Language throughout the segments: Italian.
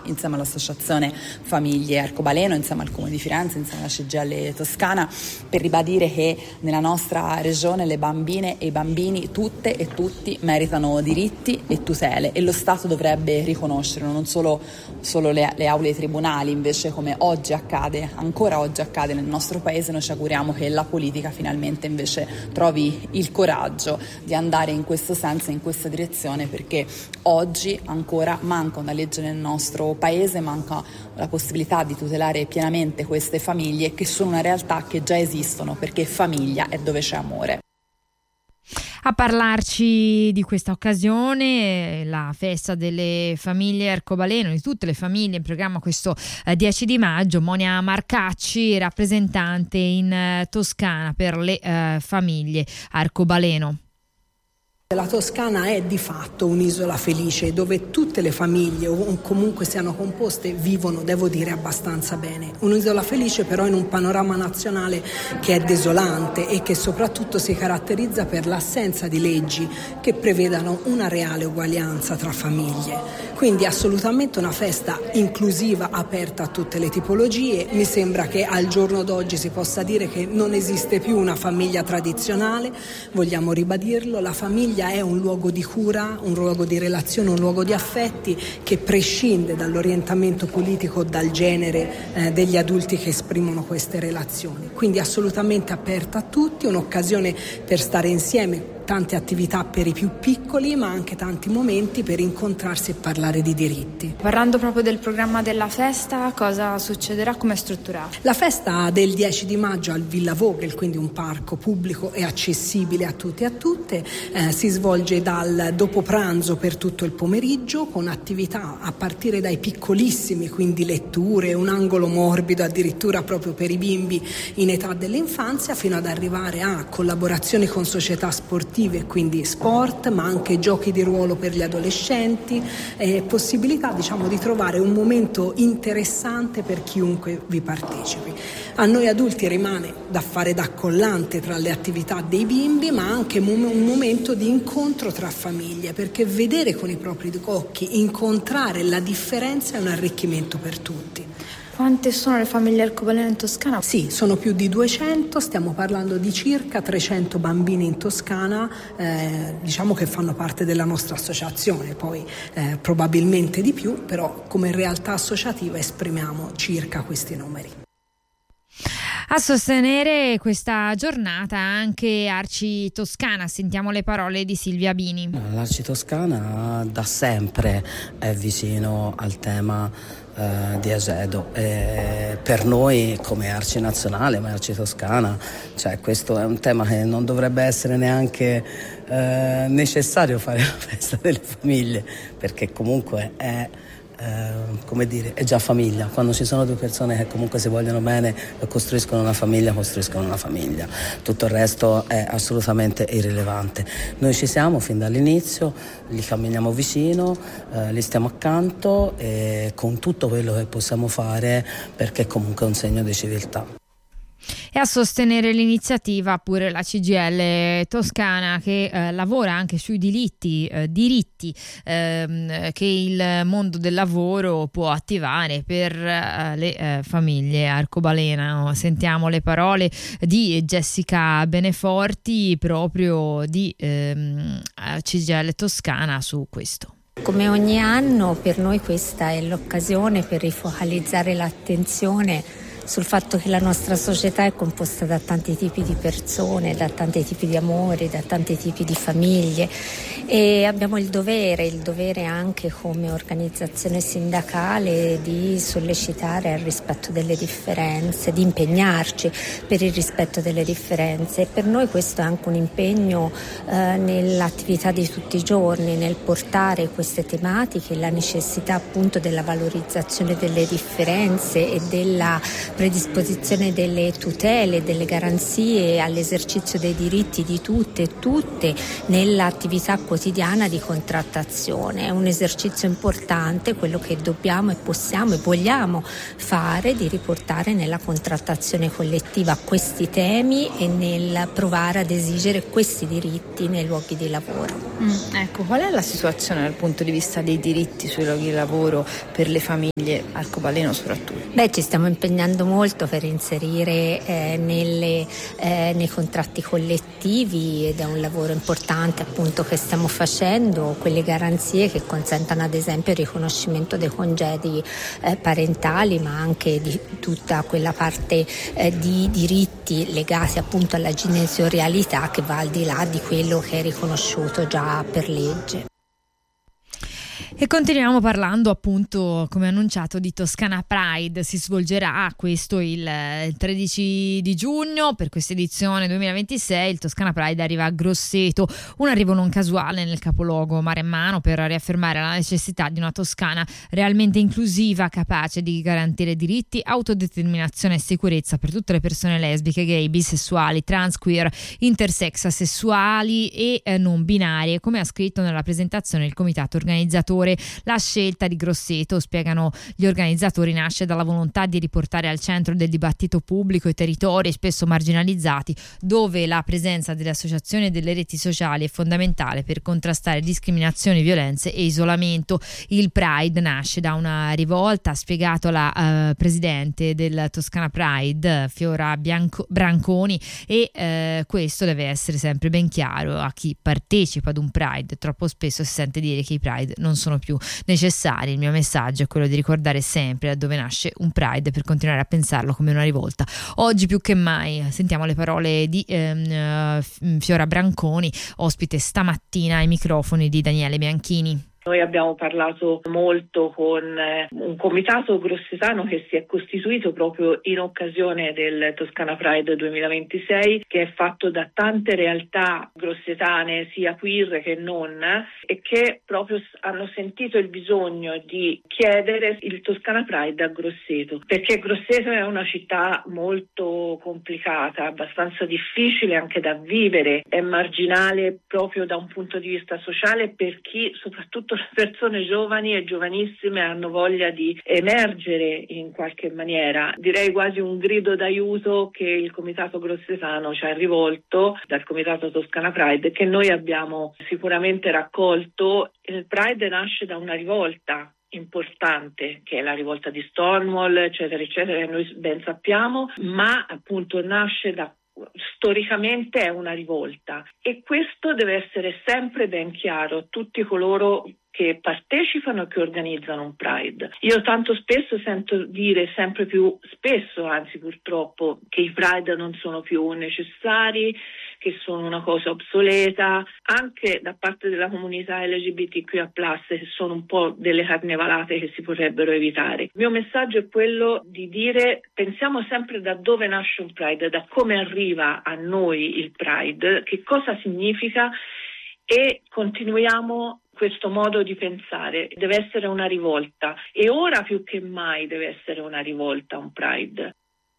insieme all'Associazione Famiglie Arcobaleno, insieme al Comune di Firenze, insieme alla CGIL Toscana, per ribadire che nella nostra regione le bambine e i bambini, tutte e tutti, meritano diritti e tutele, e lo Stato dovrebbe riconoscerlo, non solo le aule dei tribunali. Invece, come ancora oggi accade nel nostro paese, noi ci auguriamo che la politica finalmente invece trovi il coraggio di andare in questo senso, in questa direzione, perché oggi ancora manca una legge nel nostro paese, manca la possibilità di tutelare pienamente queste famiglie, che sono una realtà che già esistono, perché famiglia è dove c'è amore. A parlarci di questa occasione, la festa delle famiglie Arcobaleno, di tutte le famiglie in programma questo 10 di maggio, Monia Marcacci, rappresentante in Toscana per le famiglie Arcobaleno. La Toscana è di fatto un'isola felice dove tutte le famiglie, o comunque siano composte, vivono, devo dire, abbastanza bene. Un'isola felice però in un panorama nazionale che è desolante e che soprattutto si caratterizza per l'assenza di leggi che prevedano una reale uguaglianza tra famiglie. Quindi assolutamente una festa inclusiva, aperta a tutte le tipologie. Mi sembra che al giorno d'oggi si possa dire che non esiste più una famiglia tradizionale, vogliamo ribadirlo, la famiglia è un luogo di cura, un luogo di relazione, un luogo di affetti che prescinde dall'orientamento politico, dal genere degli adulti che esprimono queste relazioni. Quindi assolutamente aperta a tutti, un'occasione per stare insieme, tante attività per i più piccoli, ma anche tanti momenti per incontrarsi e parlare di diritti. Parlando proprio del programma della festa, cosa succederà, come è strutturata? La festa del 10 di maggio al Villa Vogel, quindi un parco pubblico e accessibile a tutti e a tutte, si svolge dal dopo pranzo per tutto il pomeriggio, con attività a partire dai piccolissimi, quindi letture, un angolo morbido addirittura proprio per i bimbi in età dell'infanzia, fino ad arrivare a collaborazioni con società sportive, quindi sport, ma anche giochi di ruolo per gli adolescenti, possibilità di trovare un momento interessante per chiunque vi partecipi. A noi adulti rimane da fare da collante tra le attività dei bimbi, ma anche un momento di incontro tra famiglie, perché vedere con i propri occhi, incontrare la differenza è un arricchimento per tutti. Quante sono le famiglie Arcobaleno in Toscana? Sì, sono più di 200, stiamo parlando di circa 300 bambini in Toscana, che fanno parte della nostra associazione, poi probabilmente di più, però come realtà associativa esprimiamo circa questi numeri. A sostenere questa giornata anche Arci Toscana, sentiamo le parole di Silvia Bini. L'Arci Toscana da sempre è vicino al tema di Agedo, per noi come Arci Nazionale, ma Arci Toscana, questo è un tema che non dovrebbe essere neanche necessario fare la festa delle famiglie, perché comunque è già famiglia. Quando ci sono due persone che comunque si vogliono bene e costruiscono una famiglia. Tutto il resto è assolutamente irrilevante. Noi ci siamo fin dall'inizio, li camminiamo vicino, li stiamo accanto e con tutto quello che possiamo fare, perché comunque è un segno di civiltà. E a sostenere l'iniziativa pure la CGIL Toscana, che lavora anche sui diritti che il mondo del lavoro può attivare per le famiglie arcobaleno. Sentiamo le parole di Jessica Beneforti proprio di CGIL Toscana su questo. Come ogni anno per noi questa è l'occasione per rifocalizzare l'attenzione sul fatto che la nostra società è composta da tanti tipi di persone, da tanti tipi di amori, da tanti tipi di famiglie, e abbiamo il dovere anche come organizzazione sindacale di sollecitare al rispetto delle differenze, di impegnarci per il rispetto delle differenze, e per noi questo è anche un impegno nell'attività di tutti i giorni, nel portare queste tematiche, la necessità appunto della valorizzazione delle differenze e della predisposizione delle tutele, delle garanzie all'esercizio dei diritti di tutte e tutte nell'attività quotidiana di contrattazione. È un esercizio importante quello che dobbiamo e possiamo e vogliamo fare, di riportare nella contrattazione collettiva questi temi e nel provare ad esigere questi diritti nei luoghi di lavoro. Ecco, qual è la situazione dal punto di vista dei diritti sui luoghi di lavoro per le famiglie arcobaleno soprattutto? Ci stiamo impegnando molto per inserire nei contratti collettivi, ed è un lavoro importante appunto che stiamo facendo, quelle garanzie che consentano ad esempio il riconoscimento dei congedi parentali, ma anche di tutta quella parte di diritti legati appunto alla genitorialità che va al di là di quello che è riconosciuto già per legge. E continuiamo parlando appunto, come annunciato, di Toscana Pride. Si svolgerà questo il 13 di giugno. Per questa edizione 2026 il Toscana Pride arriva a Grosseto, un arrivo non casuale nel capoluogo maremmano, per riaffermare la necessità di una Toscana realmente inclusiva, capace di garantire diritti, autodeterminazione e sicurezza per tutte le persone lesbiche, gay, bisessuali, trans, queer, intersex, asessuali e non binarie, come ha scritto nella presentazione il comitato organizzatore. La scelta di Grosseto, spiegano gli organizzatori, nasce dalla volontà di riportare al centro del dibattito pubblico i territori spesso marginalizzati, dove la presenza delle associazioni e delle reti sociali è fondamentale per contrastare discriminazioni, violenze e isolamento. Il Pride nasce da una rivolta, ha spiegato la presidente del Toscana Pride, Fiora Branconi, e questo deve essere sempre ben chiaro a chi partecipa ad un Pride. Troppo spesso si sente dire che i Pride non sono più necessari. Il mio messaggio è quello di ricordare sempre da dove nasce un Pride, per continuare a pensarlo come una rivolta. Oggi più che mai sentiamo le parole di Fiora Branconi, ospite stamattina ai microfoni di Daniele Bianchini. Noi abbiamo parlato molto con un comitato grossetano che si è costituito proprio in occasione del Toscana Pride 2026, che è fatto da tante realtà grossetane, sia queer che non, e che proprio hanno sentito il bisogno di chiedere il Toscana Pride a Grosseto, perché Grosseto è una città molto complicata, abbastanza difficile anche da vivere, è marginale proprio da un punto di vista sociale per chi, soprattutto le persone giovani e giovanissime, hanno voglia di emergere in qualche maniera. Direi quasi un grido d'aiuto che il comitato grossetano ci ha rivolto dal comitato Toscana Pride, che noi abbiamo sicuramente raccolto. Il Pride nasce da una rivolta importante, che è la rivolta di Stonewall, eccetera eccetera, che noi ben sappiamo, ma appunto nasce da, storicamente è una rivolta, e questo deve essere sempre ben chiaro a tutti coloro che partecipano e che organizzano un Pride. Io tanto spesso sento dire, sempre più spesso, anzi purtroppo, che i Pride non sono più necessari, che sono una cosa obsoleta, anche da parte della comunità LGBTQIA+, che sono un po' delle carnevalate che si potrebbero evitare. Il mio messaggio è quello di dire: pensiamo sempre da dove nasce un Pride, da come arriva a noi il Pride, che cosa significa, e continuiamo questo modo di pensare. Deve essere una rivolta, e ora più che mai deve essere una rivolta, un Pride.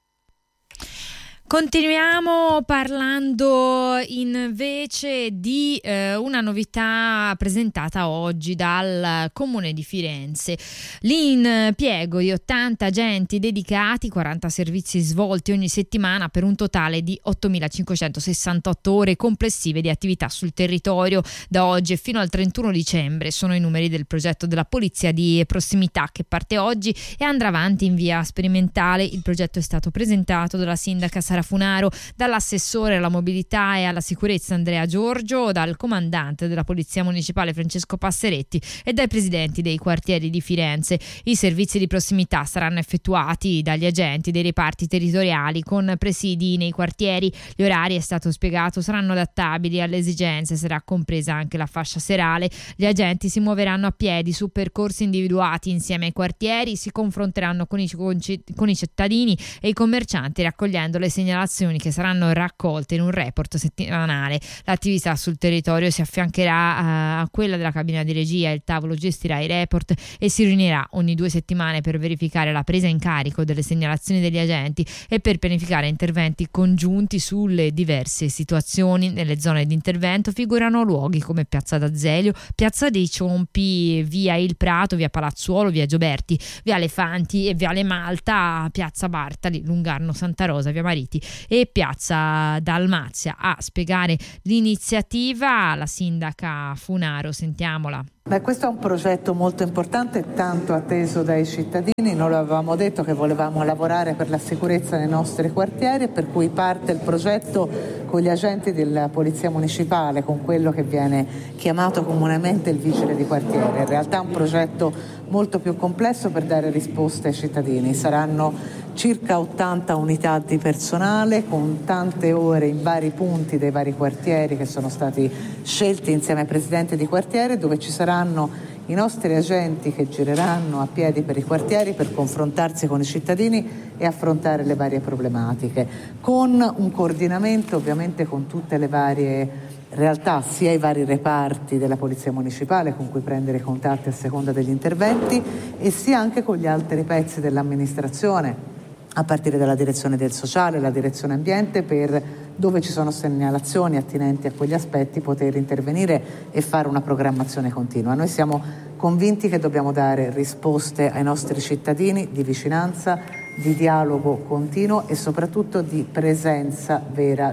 Continuiamo parlando invece di una novità presentata oggi dal Comune di Firenze. L'impiego di 80 agenti dedicati, 40 servizi svolti ogni settimana per un totale di 8.568 ore complessive di attività sul territorio da oggi e fino al 31 dicembre. Sono i numeri del progetto della Polizia di Prossimità, che parte oggi e andrà avanti in via sperimentale. Il progetto è stato presentato dalla sindaca Sara Funaro, dall'assessore alla mobilità e alla sicurezza Andrea Giorgio, dal comandante della Polizia Municipale Francesco Passeretti e dai presidenti dei quartieri di Firenze. I servizi di prossimità saranno effettuati dagli agenti dei reparti territoriali con presidi nei quartieri. Gli orari, è stato spiegato, saranno adattabili alle esigenze, sarà compresa anche la fascia serale. Gli agenti si muoveranno a piedi su percorsi individuati insieme ai quartieri, si confronteranno con i cittadini e i commercianti raccogliendo le segnalazioni segnalazioni che saranno raccolte in un report settimanale. L'attività sul territorio si affiancherà a quella della cabina di regia. Il tavolo gestirà i report e si riunirà ogni 2 settimane per verificare la presa in carico delle segnalazioni degli agenti e per pianificare interventi congiunti sulle diverse situazioni. Nelle zone di intervento figurano luoghi come Piazza d'Azeglio, Piazza dei Ciompi, via Il Prato, via Palazzuolo, via Gioberti, via Elefanti e viale Malta, piazza Bartali, Lungarno Santa Rosa, via Mariti e piazza Dalmazia. A spiegare l'iniziativa la sindaca Funaro, sentiamola. Questo è un progetto molto importante e tanto atteso dai cittadini. Noi lo avevamo detto che volevamo lavorare per la sicurezza nei nostri quartieri, per cui parte il progetto con gli agenti della Polizia Municipale, con quello che viene chiamato comunemente il vigile di quartiere. In realtà è un progetto molto più complesso per dare risposte ai cittadini. Saranno circa 80 unità di personale con tante ore in vari punti dei vari quartieri che sono stati scelti insieme ai presidenti di quartiere, dove ci saranno i nostri agenti che gireranno a piedi per i quartieri per confrontarsi con i cittadini e affrontare le varie problematiche, con un coordinamento ovviamente con tutte le varie realtà, sia i vari reparti della Polizia Municipale con cui prendere contatti a seconda degli interventi e sia anche con gli altri pezzi dell'amministrazione, a partire dalla direzione del sociale, la direzione ambiente, per dove ci sono segnalazioni attinenti a quegli aspetti poter intervenire e fare una programmazione continua. Noi siamo convinti che dobbiamo dare risposte ai nostri cittadini di vicinanza, di dialogo continuo e soprattutto di presenza vera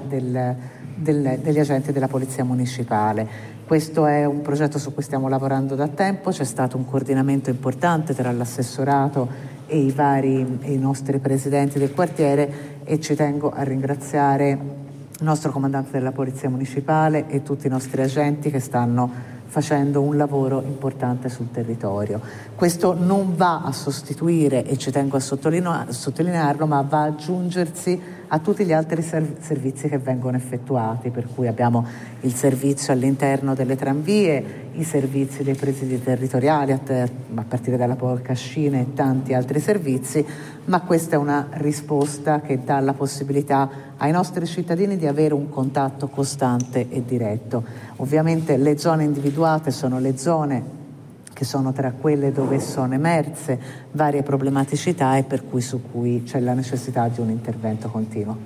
degli agenti della Polizia Municipale. Questo è un progetto su cui stiamo lavorando da tempo, c'è stato un coordinamento importante tra l'assessorato e i nostri presidenti del quartiere e ci tengo a ringraziare il nostro comandante della Polizia Municipale e tutti i nostri agenti che stanno facendo un lavoro importante sul territorio. Questo non va a sostituire, e ci tengo a sottolinearlo, ma va ad aggiungersi a tutti gli altri servizi che vengono effettuati, per cui abbiamo il servizio all'interno delle tranvie, i servizi dei presidi territoriali a partire dalla Polcascina e tanti altri servizi, ma questa è una risposta che dà la possibilità ai nostri cittadini di avere un contatto costante e diretto. Ovviamente le zone individuate sono le zone che sono tra quelle dove sono emerse varie problematicità e su cui c'è la necessità di un intervento continuo.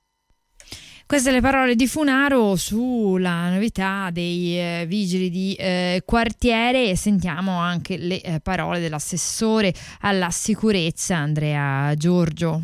Queste le parole di Funaro sulla novità dei vigili di quartiere, e sentiamo anche le parole dell'assessore alla sicurezza Andrea Giorgio.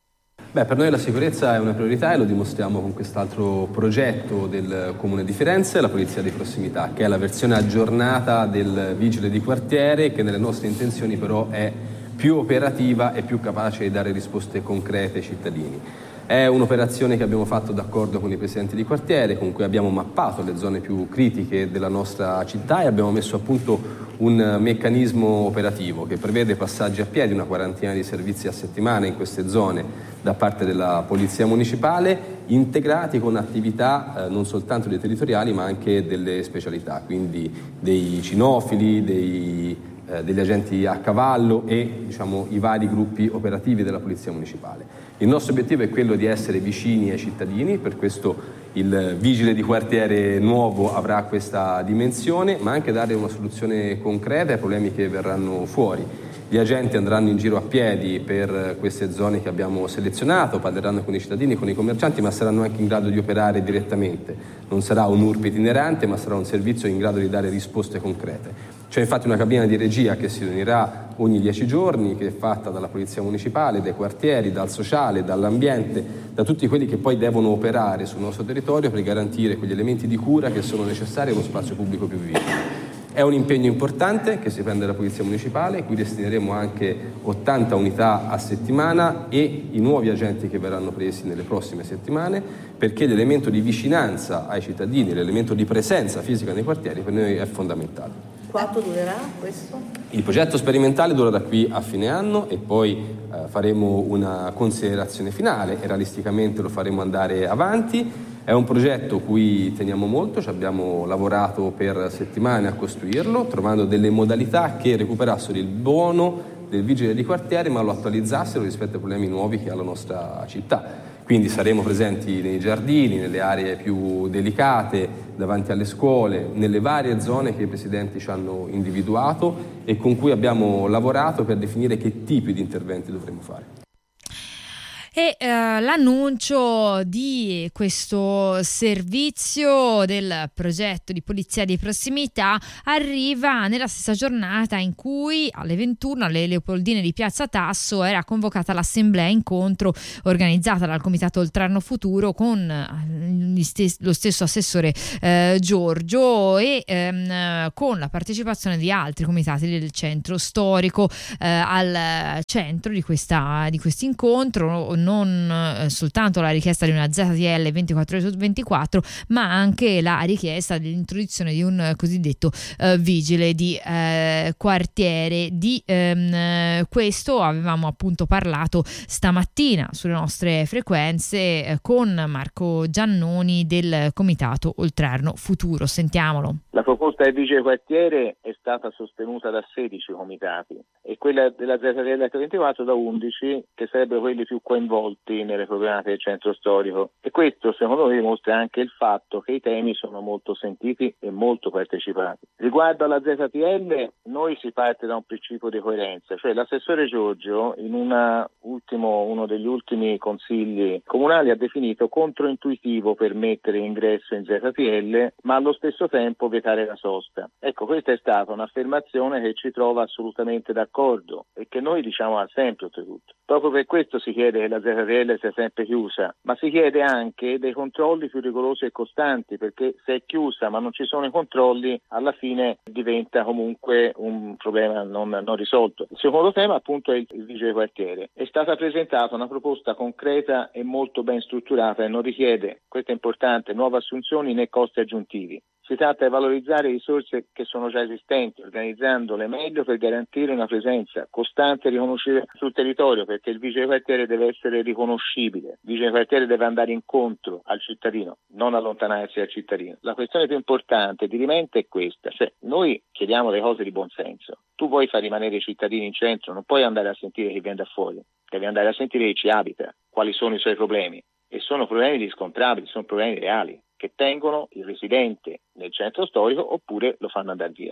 Per noi la sicurezza è una priorità e lo dimostriamo con quest'altro progetto del Comune di Firenze, la Polizia di Prossimità, che è la versione aggiornata del vigile di quartiere, che nelle nostre intenzioni però è più operativa e più capace di dare risposte concrete ai cittadini. È un'operazione che abbiamo fatto d'accordo con i presidenti di quartiere, con cui abbiamo mappato le zone più critiche della nostra città e abbiamo messo a punto un meccanismo operativo che prevede passaggi a piedi, una quarantina di servizi a settimana in queste zone da parte della Polizia Municipale, integrati con attività non soltanto dei territoriali ma anche delle specialità, quindi dei cinofili, degli agenti a cavallo e i vari gruppi operativi della Polizia Municipale. Il nostro obiettivo è quello di essere vicini ai cittadini, per questo il vigile di quartiere nuovo avrà questa dimensione, ma anche dare una soluzione concreta ai problemi che verranno fuori. Gli agenti andranno in giro a piedi per queste zone che abbiamo selezionato, parleranno con i cittadini, con i commercianti, ma saranno anche in grado di operare direttamente. Non sarà un URP itinerante, ma sarà un servizio in grado di dare risposte concrete. C'è infatti una cabina di regia che si riunirà ogni 10 giorni, che è fatta dalla Polizia Municipale, dai quartieri, dal sociale, dall'ambiente, da tutti quelli che poi devono operare sul nostro territorio per garantire quegli elementi di cura che sono necessari a uno spazio pubblico più vivo. È un impegno importante che si prende la Polizia Municipale, cui destineremo anche 80 unità a settimana e i nuovi agenti che verranno presi nelle prossime settimane, perché l'elemento di vicinanza ai cittadini, l'elemento di presenza fisica nei quartieri per noi è fondamentale. Quanto durerà questo? Il progetto sperimentale dura da qui a fine anno e poi faremo una considerazione finale e realisticamente lo faremo andare avanti. È un progetto cui teniamo molto, ci abbiamo lavorato per settimane a costruirlo, trovando delle modalità che recuperassero il buono del vigile di quartiere ma lo attualizzassero rispetto ai problemi nuovi che ha la nostra città. Quindi saremo presenti nei giardini, nelle aree più delicate, davanti alle scuole, nelle varie zone che i presidenti ci hanno individuato e con cui abbiamo lavorato per definire che tipi di interventi dovremo fare. E l'annuncio di questo servizio del progetto di polizia di prossimità arriva nella stessa giornata in cui alle 21 alle Leopoldine di Piazza Tasso era convocata l'assemblea incontro organizzata dal Comitato Oltrarno Futuro con lo stesso assessore Giorgio e con la partecipazione di altri comitati del centro storico. Al centro di questo incontro non soltanto la richiesta di una ZTL 24 ore su 24, ma anche la richiesta dell'introduzione di un cosiddetto vigile di quartiere. Di questo avevamo appunto parlato stamattina sulle nostre frequenze con Marco Giannoni del Comitato Oltrarno Futuro. Sentiamolo. La proposta del vigile quartiere è stata sostenuta da 16 comitati e quella della ZTL 24 da 11, che sarebbero quelli più coinvolti nelle problematiche del centro storico, e questo secondo me dimostra anche il fatto che i temi sono molto sentiti e molto partecipati. Riguardo alla ZTL noi si parte da un principio di coerenza, cioè l'assessore Giorgio in uno degli ultimi consigli comunali ha definito controintuitivo permettere ingresso in ZTL ma allo stesso tempo vietare la sosta. Ecco, questa è stata un'affermazione che ci trova assolutamente d'accordo e che noi diciamo da sempre oltretutto. Proprio per questo si chiede che la ZTL sia sempre chiusa, ma si chiede anche dei controlli più rigorosi e costanti, perché se è chiusa ma non ci sono i controlli, alla fine diventa comunque un problema non risolto. Il secondo tema appunto è il vigile quartiere. È stata presentata una proposta concreta e molto ben strutturata e non richiede, questo è importante, nuove assunzioni né costi aggiuntivi. Si tratta di valorizzare risorse che sono già esistenti, organizzandole meglio per garantire una presenza costante e riconoscibile sul territorio, perché il vigile quartiere deve essere riconoscibile. Il vigile quartiere deve andare incontro al cittadino, non allontanarsi dal cittadino. La questione più importante di rimente è questa, cioè noi chiediamo le cose di buon senso. Tu vuoi far rimanere i cittadini in centro, non puoi andare a sentire chi viene da fuori, devi andare a sentire chi ci abita, quali sono i suoi problemi. E sono problemi riscontrabili, sono problemi reali, che tengono il residente nel centro storico oppure lo fanno andare via.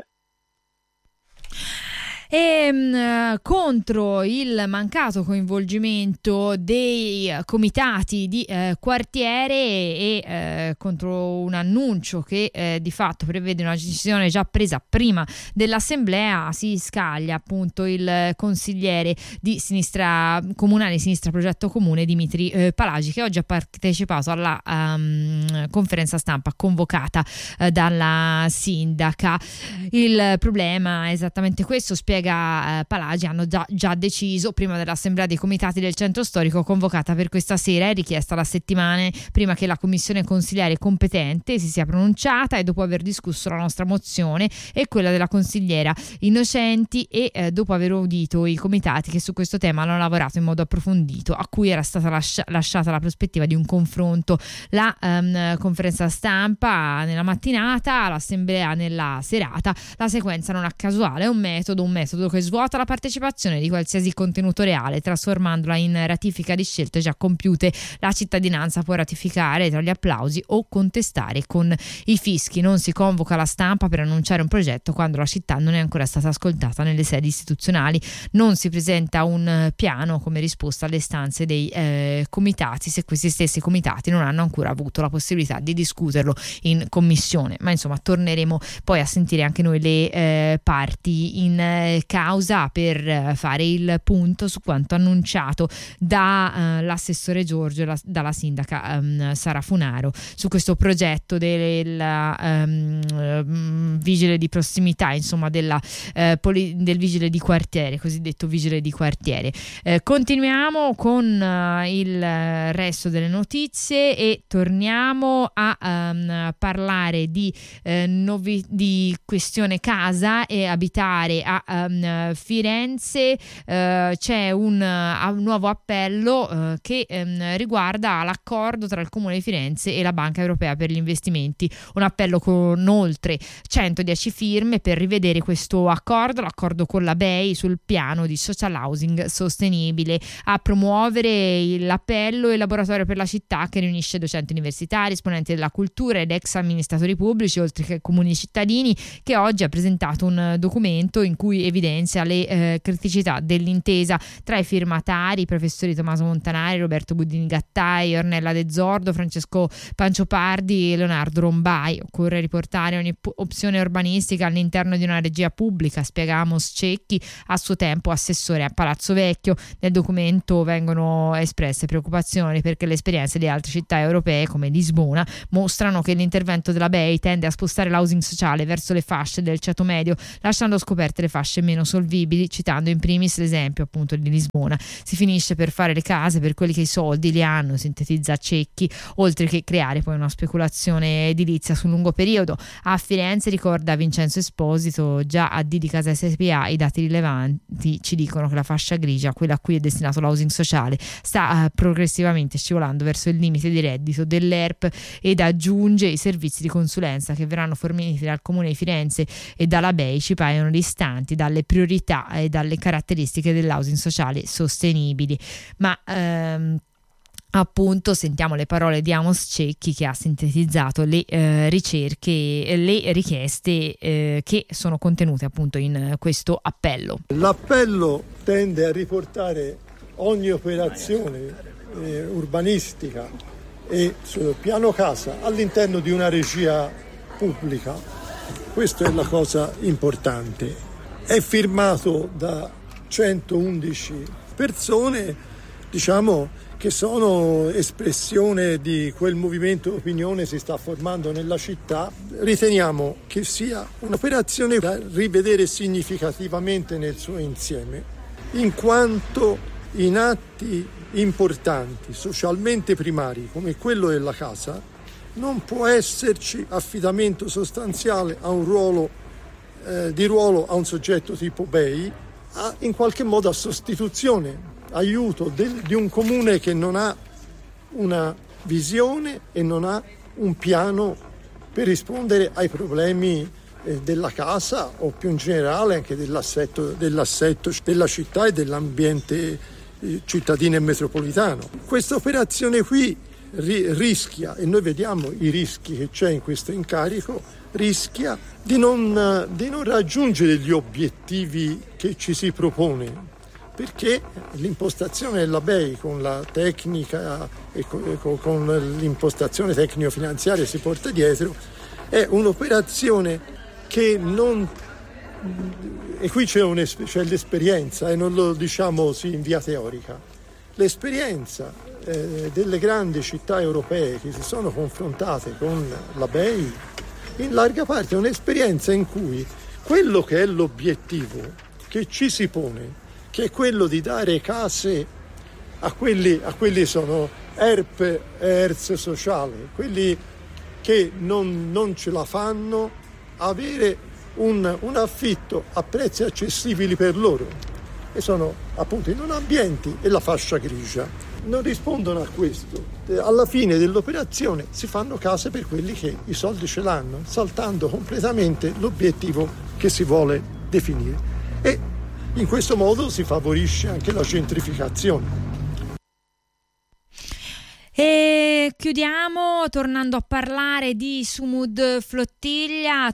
E contro il mancato coinvolgimento dei comitati di quartiere e contro un annuncio che di fatto prevede una decisione già presa prima dell'assemblea, si scaglia appunto il consigliere di sinistra comunale, sinistra progetto comune, Dimitri Palagi, che oggi ha partecipato alla conferenza stampa convocata dalla sindaca. Il problema è esattamente questo, spiega Palagi. Hanno già deciso prima dell'assemblea dei comitati del centro storico convocata per questa sera, è richiesta da settimane prima che la commissione consigliare competente si sia pronunciata e dopo aver discusso la nostra mozione e quella della consigliera Innocenti e dopo aver udito i comitati che su questo tema hanno lavorato in modo approfondito, a cui era stata lasciata la prospettiva di un confronto. La conferenza stampa nella mattinata, l'assemblea nella serata. La sequenza non è casuale, è un metodo che svuota la partecipazione di qualsiasi contenuto reale, trasformandola in ratifica di scelte già compiute. La cittadinanza può ratificare tra gli applausi o contestare con i fischi. Non si convoca la stampa per annunciare un progetto quando la città non è ancora stata ascoltata nelle sedi istituzionali. Non si presenta un piano come risposta alle istanze dei comitati se questi stessi comitati non hanno ancora avuto la possibilità di discuterlo in commissione. Ma insomma torneremo poi a sentire anche noi le parti in causa per fare il punto su quanto annunciato dall'assessore Giorgio e dalla sindaca Sara Funaro su questo progetto del vigile di prossimità, insomma del vigile di quartiere, cosiddetto vigile di quartiere. Continuiamo con il resto delle notizie e torniamo a parlare di questione casa e abitare a Firenze c'è un nuovo appello che riguarda l'accordo tra il Comune di Firenze e la Banca Europea per gli investimenti, un appello con oltre 110 firme per rivedere questo l'accordo con la BEI sul piano di social housing sostenibile. A promuovere l'appello il laboratorio per la città, che riunisce docenti universitari, esponenti della cultura ed ex amministratori pubblici, oltre che comuni cittadini, che oggi ha presentato un documento in cui evidenzia le criticità dell'intesa. Tra i firmatari i professori Tommaso Montanari, Roberto Budini Gattai, Ornella De Zordo, Francesco Panciopardi e Leonardo Rombai. Occorre riportare ogni opzione urbanistica all'interno di una regia pubblica, spiega Amos Cecchi, a suo tempo assessore a Palazzo Vecchio. Nel documento vengono espresse preoccupazioni perché le esperienze di altre città europee come Lisbona mostrano che l'intervento della BEI tende a spostare l'housing sociale verso le fasce del ceto medio, lasciando scoperte le fasce meno solvibili, citando in primis l'esempio appunto di Lisbona. Si finisce per fare le case per quelli che i soldi li hanno, sintetizza Cecchi, oltre che creare poi una speculazione edilizia sul lungo periodo. A Firenze, ricorda Vincenzo Esposito, già a D di Casa SPA i dati rilevanti ci dicono che la fascia grigia, quella a cui è destinato l'housing sociale, sta progressivamente scivolando verso il limite di reddito dell'ERP, ed aggiunge: i servizi di consulenza che verranno forniti dal Comune di Firenze e dalla BEI ci paiono distanti dalle priorità e dalle caratteristiche dell'housing sociale sostenibili. Ma appunto sentiamo le parole di Amos Cecchi, che ha sintetizzato le ricerche e le richieste che sono contenute appunto in questo appello. L'appello tende a riportare ogni operazione urbanistica e sul piano casa all'interno di una regia pubblica. Questa è la cosa importante. È firmato da 111 persone, diciamo, che sono espressione di quel movimento d'opinione che si sta formando nella città. Riteniamo che sia un'operazione da rivedere significativamente nel suo insieme, in quanto in atti importanti, socialmente primari, come quello della casa, non può esserci affidamento sostanziale a un ruolo a un soggetto tipo BEI, in qualche modo a sostituzione, aiuto di un comune che non ha una visione e non ha un piano per rispondere ai problemi della casa o più in generale anche dell'assetto della città e dell'ambiente cittadino e metropolitano. Questa operazione qui rischia, e noi vediamo i rischi che c'è in questo incarico, rischia di non raggiungere gli obiettivi che ci si propone, perché l'impostazione della BEI con la tecnica e con l'impostazione tecnico-finanziaria che si porta dietro è un'operazione che non... E qui c'è l'esperienza, e non lo diciamo in via teorica. L'esperienza delle grandi città europee che si sono confrontate con la BEI in larga parte è un'esperienza in cui quello che è l'obiettivo che ci si pone, che è quello di dare case a quelli sono ERP e ERS sociale, quelli che non ce la fanno, avere un affitto a prezzi accessibili per loro, e sono appunto i non ambienti e la fascia grigia. Non rispondono a questo. Alla fine dell'operazione si fanno case per quelli che i soldi ce l'hanno, saltando completamente l'obiettivo che si vuole definire, e in questo modo si favorisce anche la gentrificazione. E chiudiamo tornando a parlare di Sumud Flottiglia,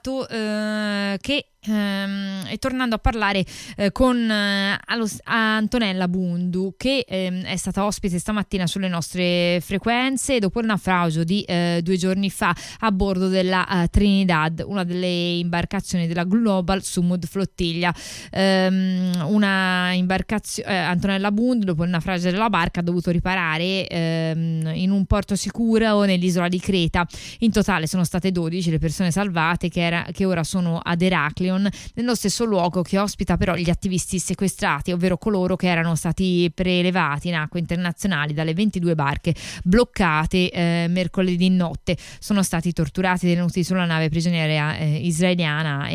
e tornando a parlare con Antonella Bundu, che è stata ospite stamattina sulle nostre frequenze dopo il naufragio di 2 giorni fa a bordo della Trinidad, una delle imbarcazioni della Global Sumud Flottiglia. Antonella Bundu, dopo il naufragio della barca, ha dovuto riparare in un porto sicuro nell'isola di Creta. In totale sono state 12 le persone salvate che ora sono ad Eraklio, Heraklion, nello stesso luogo che ospita però gli attivisti sequestrati, ovvero coloro che erano stati prelevati in acque internazionali dalle 22 barche bloccate mercoledì notte. Sono stati torturati, tenuti sulla nave prigioniera israeliana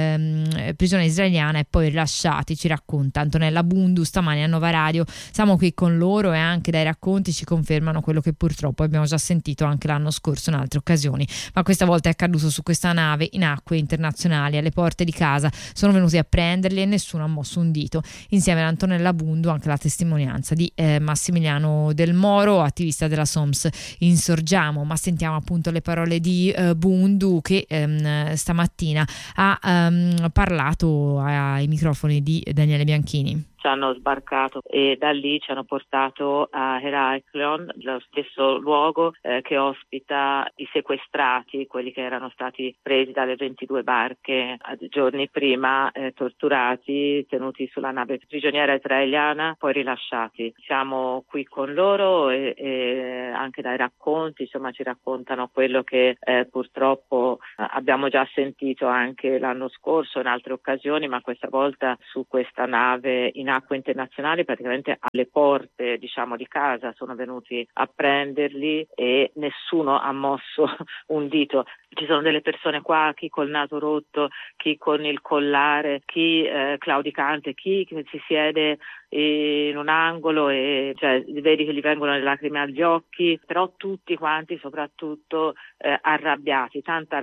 e poi rilasciati, ci racconta Antonella Bundu stamani a Nova Radio. Siamo qui con loro e anche dai racconti ci confermano quello che purtroppo abbiamo già sentito anche l'anno scorso in altre occasioni, ma questa volta è accaduto su questa nave in acque internazionali. Alle porte di casa sono venuti a prenderli e nessuno ha mosso un dito. Insieme ad Antonella Bundu anche la testimonianza di Massimiliano Del Moro, attivista della SOMS Insorgiamo. Ma sentiamo appunto le parole di Bundu, che stamattina ha parlato ai microfoni di Daniele Bianchini. Ci hanno sbarcato e da lì ci hanno portato a Heraklion, lo stesso luogo che ospita i sequestrati, quelli che erano stati presi dalle 22 barche giorni prima, torturati, tenuti sulla nave prigioniera israeliana, poi rilasciati. Siamo qui con loro e anche dai racconti, insomma, ci raccontano quello che purtroppo abbiamo già sentito anche l'anno scorso in altre occasioni, ma questa volta su questa nave in acque internazionali, praticamente alle porte, diciamo, di casa, sono venuti a prenderli e nessuno ha mosso un dito. Ci sono delle persone qua, chi col naso rotto, chi con il collare, chi claudicante, chi che si siede in un angolo e vedi che gli vengono le lacrime agli occhi, però tutti quanti soprattutto arrabbiati, tanta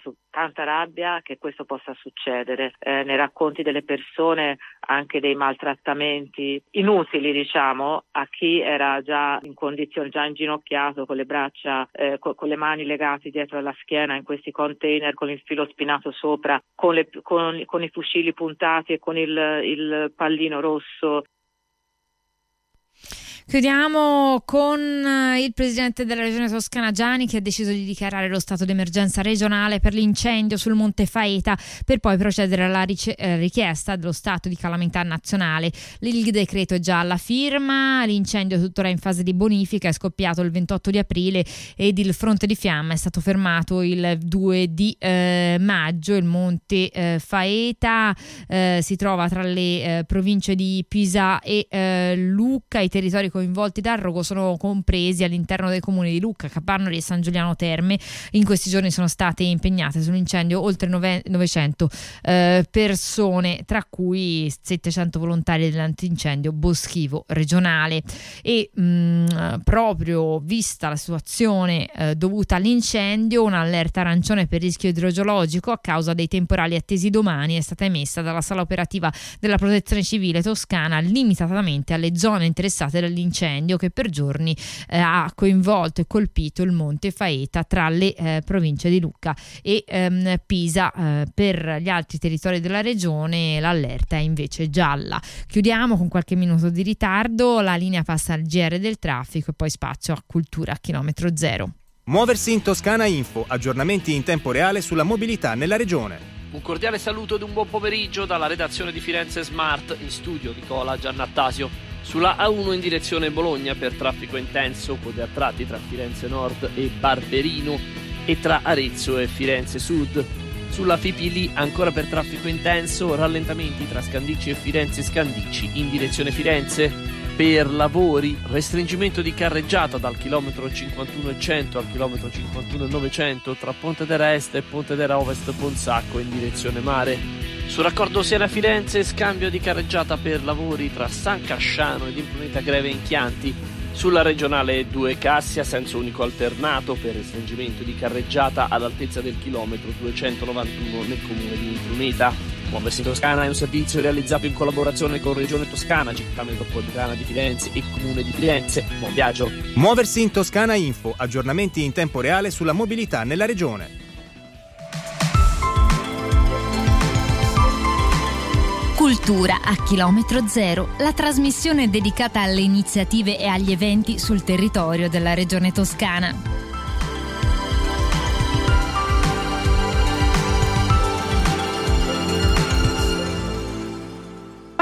rabbia che questo possa succedere. Nei racconti delle persone anche dei maltrattamenti inutili, diciamo, a chi era già in condizioni, già inginocchiato con le braccia, con le mani legate dietro alla schiena in questi container con il filo spinato sopra, con i fucili puntati e con il pallino rosso. Chiudiamo con il presidente della regione toscana Giani, che ha deciso di dichiarare lo stato d'emergenza regionale per l'incendio sul Monte Faeta, per poi procedere alla richiesta dello stato di calamità nazionale. Il decreto è già alla firma, l'incendio è tuttora in fase di bonifica, è scoppiato il 28 di aprile ed il fronte di fiamma è stato fermato il 2 di maggio. Il Monte Faeta si trova tra le province di Pisa e Lucca. I territori coinvolti dal rogo sono compresi all'interno dei comuni di Lucca, Capannori e San Giuliano Terme. In questi giorni sono state impegnate sull'incendio oltre 900 persone, tra cui 700 volontari dell'antincendio boschivo regionale. E proprio vista la situazione dovuta all'incendio, un'allerta arancione per rischio idrogeologico a causa dei temporali attesi domani è stata emessa dalla sala operativa della Protezione Civile toscana, limitatamente alle zone interessate dall'incendio, che per giorni ha coinvolto e colpito il Monte Faeta tra le province di Lucca e Pisa. Per gli altri territori della regione l'allerta è invece gialla. Chiudiamo con qualche minuto di ritardo, la linea passa al GR del traffico e poi spazio a Cultura a chilometro zero. Muoversi in Toscana Info, aggiornamenti in tempo reale sulla mobilità nella regione. Un cordiale saluto ed un buon pomeriggio dalla redazione di Firenze Smart, in studio Nicola Giannattasio. Sulla A1 in direzione Bologna per traffico intenso, code a tratti tra Firenze Nord e Barberino e tra Arezzo e Firenze Sud. Sulla FIPI ancora per traffico intenso, rallentamenti tra Scandicci e Firenze Scandicci in direzione Firenze. Per lavori, restringimento di carreggiata dal chilometro 51,100 al chilometro 51,900 tra Pontedera Est e Pontedera Ovest Ponsacco in direzione mare. Sul raccordo Siena-Firenze, scambio di carreggiata per lavori tra San Casciano ed Impruneta Greve in Chianti. Sulla regionale 2 Cassia, senso unico alternato per restringimento di carreggiata all'altezza del chilometro 291 nel comune di Impruneta. Muoversi in Toscana è un servizio realizzato in collaborazione con Regione Toscana, Città Metropolitana di Firenze e Comune di Firenze. Buon viaggio! Muoversi in Toscana Info, aggiornamenti in tempo reale sulla mobilità nella regione. Cultura a chilometro zero, la trasmissione dedicata alle iniziative e agli eventi sul territorio della regione toscana.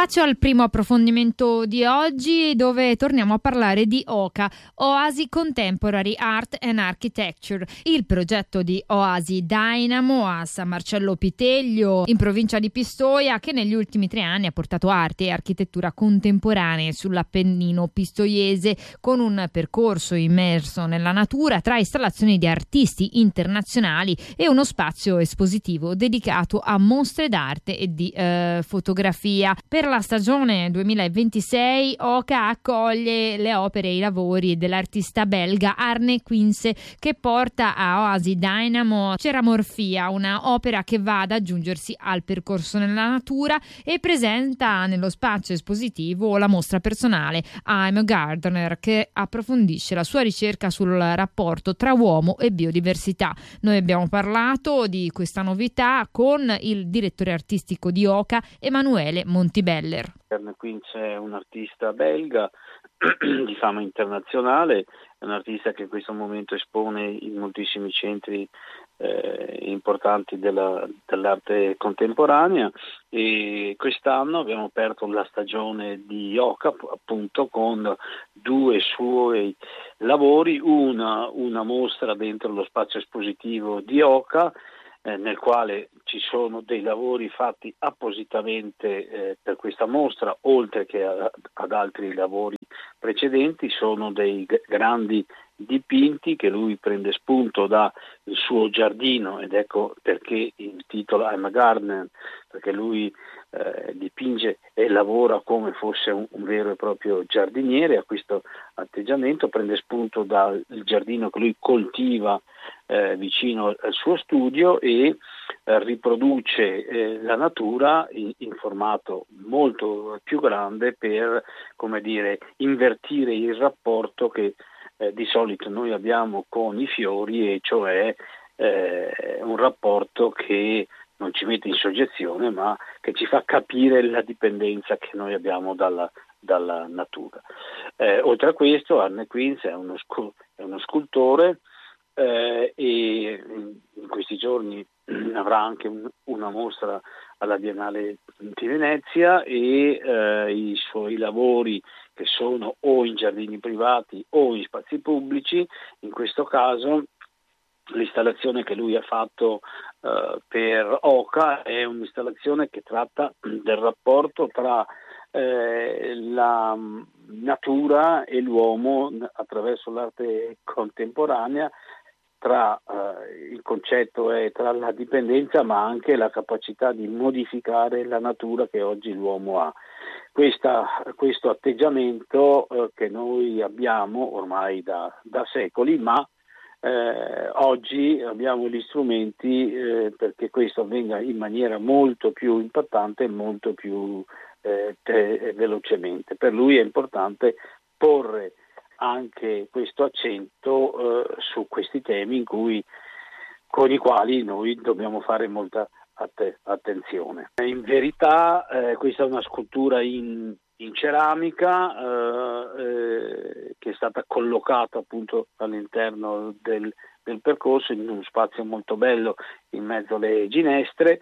Spazio al primo approfondimento di oggi, dove torniamo a parlare di OCA, Oasi Contemporary Art and Architecture, il progetto di Oasi Dynamo a San Marcello Piteglio, in provincia di Pistoia, che negli ultimi 3 anni ha portato arte e architettura contemporanee sull'Appennino pistoiese, con un percorso immerso nella natura tra installazioni di artisti internazionali e uno spazio espositivo dedicato a mostre d'arte e di fotografia. Per la stagione 2026 OCA accoglie le opere e i lavori dell'artista belga Arne Quince, che porta a Oasi Dynamo Ceramorfia, una opera che va ad aggiungersi al percorso nella natura e presenta nello spazio espositivo la mostra personale I'm a Gardener, che approfondisce la sua ricerca sul rapporto tra uomo e biodiversità. Noi abbiamo parlato di questa novità con il direttore artistico di OCA, Emanuele Montibeller. Arne Quince è un artista belga di fama internazionale, è un artista che in questo momento espone in moltissimi centri importanti dell'arte contemporanea, e quest'anno abbiamo aperto la stagione di OCA appunto con 2 suoi lavori, una mostra dentro lo spazio espositivo di OCA, nel quale ci sono dei lavori fatti appositamente per questa mostra, oltre che ad altri lavori precedenti. Sono dei grandi dipinti che lui prende spunto dal suo giardino, ed ecco perché il titolo I'm a Gardener, perché lui dipinge e lavora come fosse un vero e proprio giardiniere. A questo atteggiamento prende spunto dal giardino che lui coltiva vicino al suo studio e riproduce la natura in formato molto più grande per, come dire, invertire il rapporto che di solito noi abbiamo con i fiori, e cioè un rapporto che non ci mette in soggezione, ma che ci fa capire la dipendenza che noi abbiamo dalla natura. Oltre a questo, Arne Quince è uno scultore, e in questi giorni avrà anche una mostra alla Biennale di Venezia, e i suoi lavori, che sono o in giardini privati o in spazi pubblici, in questo caso l'installazione che lui ha fatto per OCA è un'installazione che tratta del rapporto tra la natura e l'uomo attraverso l'arte contemporanea. Il concetto è tra la dipendenza, ma anche la capacità di modificare la natura che oggi l'uomo ha. Questo atteggiamento che noi abbiamo ormai da secoli, ma oggi abbiamo gli strumenti perché questo avvenga in maniera molto più impattante e molto più velocemente. Per lui è importante porre anche questo accento su questi temi con i quali noi dobbiamo fare molta attenzione. In verità questa è una scultura in ceramica che è stata collocata appunto all'interno del percorso, in uno spazio molto bello in mezzo alle ginestre,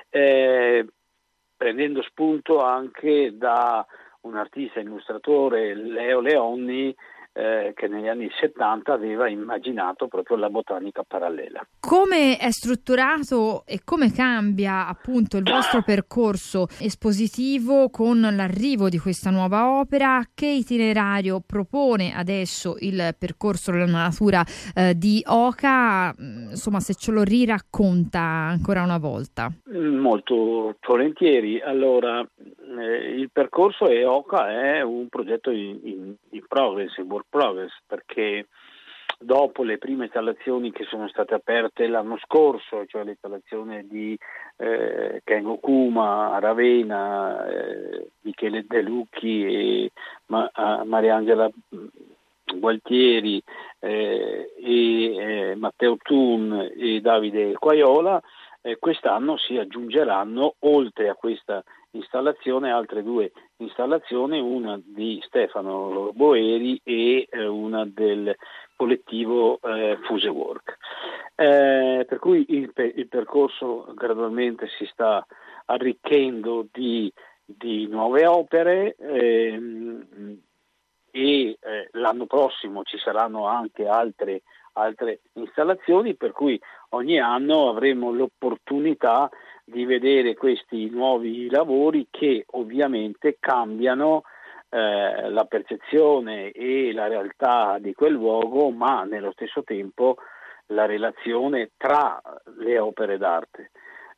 prendendo spunto anche da un artista illustratore, Leo Leonni, che negli anni 70 aveva immaginato proprio la botanica parallela. Come è strutturato e come cambia appunto il vostro percorso espositivo con l'arrivo di questa nuova opera? Che itinerario propone adesso il percorso della natura di OCA? Insomma, se ce lo riracconta ancora una volta. Molto volentieri. Allora, il percorso OCA è un progetto in progress, in work progress, perché dopo le prime installazioni che sono state aperte l'anno scorso, cioè l'installazione di Kengo Kuma a Ravenna, Michele De Lucchi e Mariangela Gualtieri e Matteo Thun e Davide Quaiola, quest'anno si aggiungeranno, oltre a questa installazione, altre 2 installazioni, una di Stefano Boeri e una del collettivo Fuse Work. Per cui il percorso gradualmente si sta arricchendo di di nuove opere e l'anno prossimo ci saranno anche altre installazioni, per cui ogni anno avremo l'opportunità di vedere questi nuovi lavori che ovviamente cambiano la percezione e la realtà di quel luogo, ma nello stesso tempo la relazione tra le opere d'arte.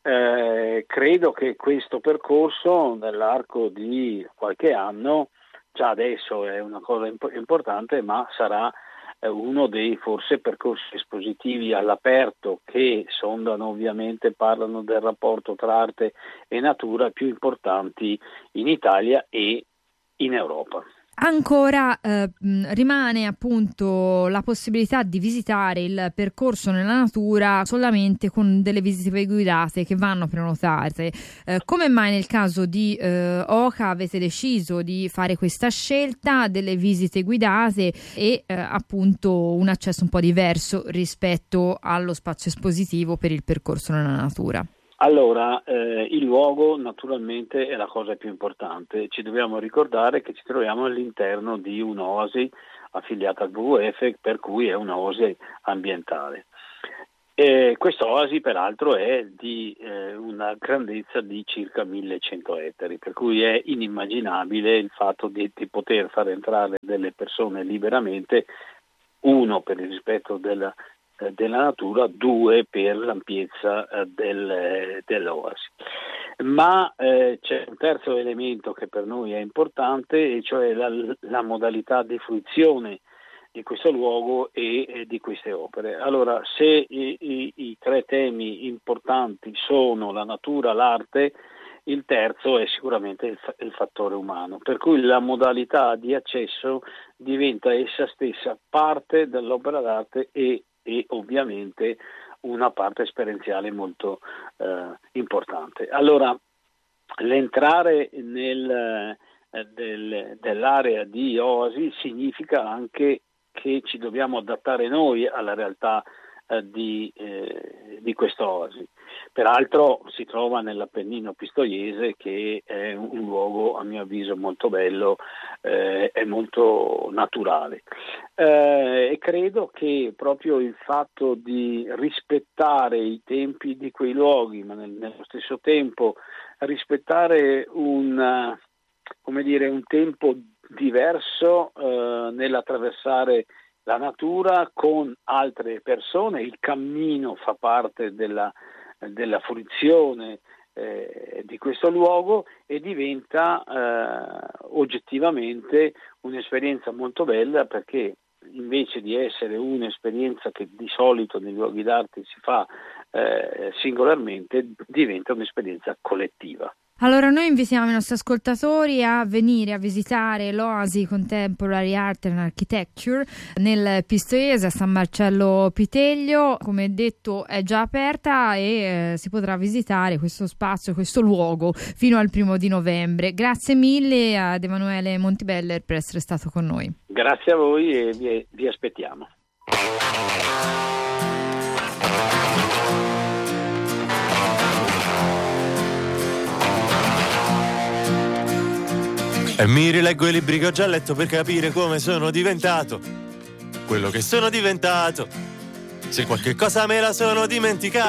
Credo che questo percorso nell'arco di qualche anno, già adesso è una cosa importante, ma sarà uno dei forse percorsi espositivi all'aperto che sondano, ovviamente parlano del rapporto tra arte e natura, più importanti in Italia e in Europa. Ancora rimane appunto la possibilità di visitare il percorso nella natura solamente con delle visite guidate che vanno prenotate. Come mai nel caso di Oca avete deciso di fare questa scelta delle visite guidate e appunto un accesso un po' diverso rispetto allo spazio espositivo per il percorso nella natura? Allora, il luogo naturalmente è la cosa più importante. Ci dobbiamo ricordare che ci troviamo all'interno di un'oasi affiliata al WWF, per cui è un'oasi ambientale. Questa oasi peraltro è di una grandezza di circa 1100 ettari, per cui è inimmaginabile il fatto di poter far entrare delle persone liberamente, uno per il rispetto della natura, due per l'ampiezza dell'oasi. Ma c'è un terzo elemento che per noi è importante, e cioè la modalità di fruizione di questo luogo e di queste opere. Allora, se i tre temi importanti sono la natura, l'arte, il terzo è sicuramente il fattore umano, per cui la modalità di accesso diventa essa stessa parte dell'opera d'arte e ovviamente una parte esperienziale molto importante. Allora, l'entrare dell'area di oasi significa anche che ci dobbiamo adattare noi alla realtà di questa oasi. Peraltro si trova nell'Appennino pistoiese, che è un luogo a mio avviso molto bello, è molto naturale, e credo che proprio il fatto di rispettare i tempi di quei luoghi, ma nello stesso tempo rispettare un tempo diverso nell'attraversare la natura con altre persone. Il cammino fa parte della fruizione di questo luogo e diventa oggettivamente un'esperienza molto bella, perché invece di essere un'esperienza che di solito nei luoghi d'arte si fa singolarmente, diventa un'esperienza collettiva. Allora noi invitiamo i nostri ascoltatori a venire a visitare l'Oasi Contemporary Art and Architecture nel Pistoiese a San Marcello Piteglio. Come detto è già aperta e si potrà visitare questo spazio, questo luogo fino al 1 novembre. Grazie mille ad Emanuele Montibeller per essere stato con noi. Grazie a voi e vi aspettiamo. E mi rileggo i libri che ho già letto per capire come sono diventato quello che sono diventato. Se qualche cosa me la sono dimenticata,